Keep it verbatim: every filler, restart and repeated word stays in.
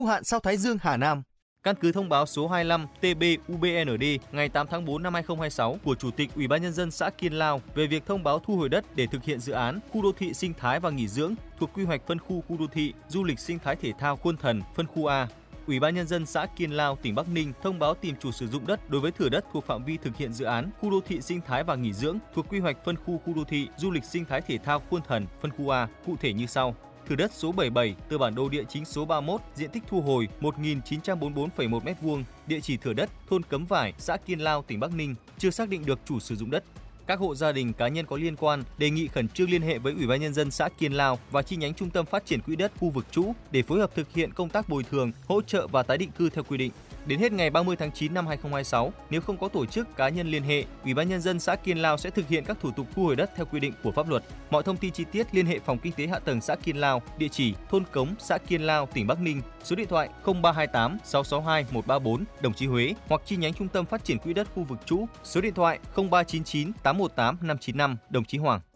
hữu hạn Sao Thái Dương Hà Nam. Căn cứ thông báo số hai mươi lăm T B U B N D ngày tám tháng tư năm hai nghìn không trăm hai mươi sáu của Chủ tịch Ủy ban nhân dân xã Kiên Lao về việc thông báo thu hồi đất để thực hiện dự án khu đô thị sinh thái và nghỉ dưỡng thuộc quy hoạch phân khu khu đô thị du lịch sinh thái thể thao Khuôn Thần phân khu A. Ủy ban nhân dân xã Kiên Lao, tỉnh Bắc Ninh thông báo tìm chủ sử dụng đất đối với thửa đất thuộc phạm vi thực hiện dự án khu đô thị sinh thái và nghỉ dưỡng thuộc quy hoạch phân khu khu đô thị du lịch sinh thái thể thao Khuôn Thần phân khu A, cụ thể như sau: thửa đất số bảy mươi bảy, tờ bản đồ địa chính số ba mươi mốt, diện tích thu hồi một nghìn chín trăm bốn mươi tư phẩy một mét vuông, địa chỉ thửa đất thôn Cấm Vải, xã Kiên Lao, tỉnh Bắc Ninh, chưa xác định được chủ sử dụng đất. Các hộ gia đình cá nhân có liên quan đề nghị khẩn trương liên hệ với Ủy ban nhân dân xã Kiên Lao và chi nhánh Trung tâm Phát triển Quỹ đất khu vực trũ để phối hợp thực hiện công tác bồi thường, hỗ trợ và tái định cư theo quy định. Đến hết ngày ba mươi tháng chín năm hai nghìn không trăm hai mươi sáu, nếu không có tổ chức cá nhân liên hệ, Ủy ban nhân dân xã Kiên Lao sẽ thực hiện các thủ tục thu hồi đất theo quy định của pháp luật. Mọi thông tin chi tiết liên hệ Phòng Kinh tế Hạ tầng xã Kiên Lao, địa chỉ thôn Cống, xã Kiên Lao, tỉnh Bắc Ninh, số điện thoại không ba hai tám sáu sáu hai một ba bốn, đồng chí Huế, hoặc chi nhánh Trung tâm Phát triển Quỹ đất khu vực trũ, số điện thoại không ba chín chín tám một tám năm chín năm, đồng chí Hoàng.